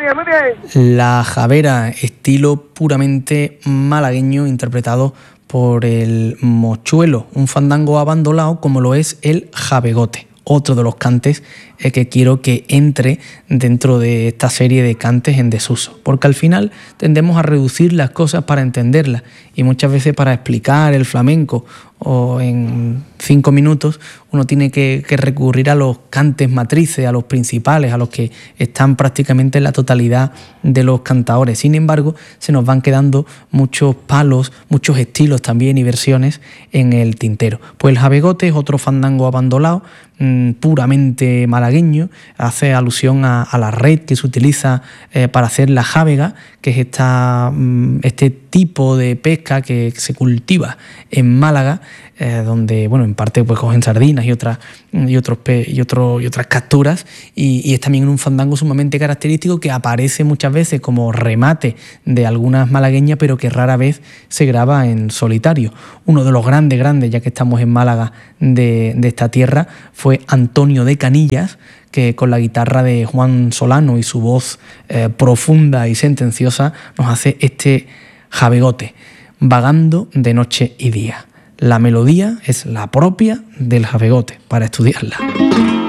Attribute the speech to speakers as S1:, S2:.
S1: muy bien.
S2: La Javera, estilo puramente malagueño, interpretado por el Mochuelo, un fandango abandonado como lo es el jabegote, otro de los cantes que quiero que entre dentro de esta serie de cantes en desuso, porque al final tendemos a reducir las cosas para entenderlas y muchas veces para explicar el flamenco o en 5 minutos uno tiene que recurrir a los cantes matrices, a los principales, a los que están prácticamente en la totalidad de los cantadores. Sin embargo, se nos van quedando muchos palos, muchos estilos también y versiones en el tintero. Pues el jabegote es otro fandango abandonado, puramente malagueño, hace alusión a la red que se utiliza para hacer la jávega, que es este tipo de pesca que se cultiva en Málaga, donde, bueno, en parte pues cogen sardinas y otras capturas, y es también un fandango sumamente característico que aparece muchas veces como remate de algunas malagueñas, pero que rara vez se graba en solitario. Uno de los grandes, ya que estamos en Málaga, de esta tierra, fue Antonio de Canillas, que con la guitarra de Juan Solano y su voz profunda y sentenciosa nos hace este jabegote, vagando de noche y día. La melodía es la propia del jabegote, para estudiarla.